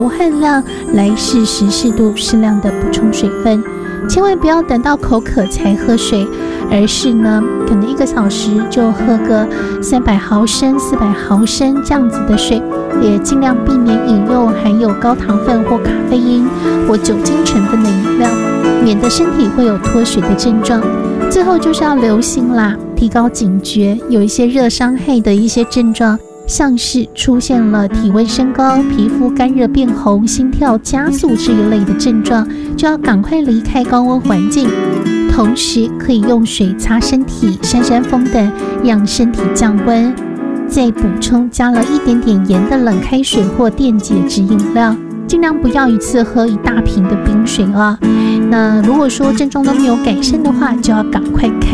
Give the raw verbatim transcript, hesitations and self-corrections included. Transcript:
汗量来适时适度适量的补充水分，千万不要等到口渴才喝水，而是呢可能一个小时就喝个三百毫升四百毫升这样子的水，也尽量避免饮用含有高糖分或咖啡因或酒精成分的饮料，免得身体会有脱水的症状。最后就是要留心啦，提高警觉，有一些热伤害的一些症状，像是出现了体温升高、皮肤干热变红、心跳加速这一类的症状，就要赶快离开高温环境。同时可以用水擦身体、扇扇风等，让身体降温。再补充加了一点点盐的冷开水或电解质饮料，尽量不要一次喝一大瓶的冰水啊。那如果说症状都没有改善的话，就要赶快开